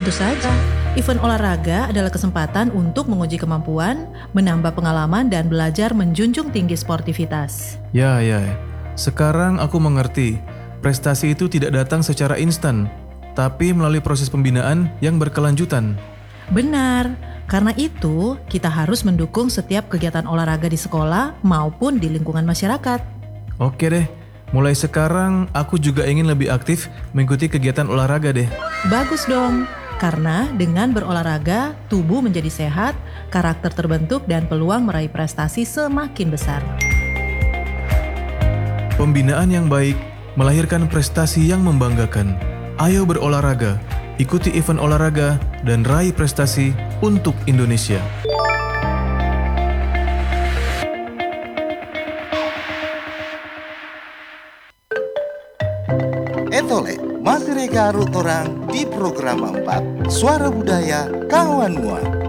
Tentu saja, event olahraga adalah kesempatan untuk menguji kemampuan, menambah pengalaman, dan belajar menjunjung tinggi sportivitas. Ya. Sekarang aku mengerti. Prestasi itu tidak datang secara instan, tapi melalui proses pembinaan yang berkelanjutan. Benar, karena itu kita harus mendukung setiap kegiatan olahraga di sekolah maupun di lingkungan masyarakat. Oke deh, mulai sekarang aku juga ingin lebih aktif mengikuti kegiatan olahraga deh. Bagus dong, karena dengan berolahraga, tubuh menjadi sehat, karakter terbentuk, dan peluang meraih prestasi semakin besar. Pembinaan yang baik melahirkan prestasi yang membanggakan. Ayo berolahraga, ikuti event olahraga, dan raih prestasi untuk Indonesia. Etole, masih rega arut orang di program 4 Suara Budaya Kawan Mua.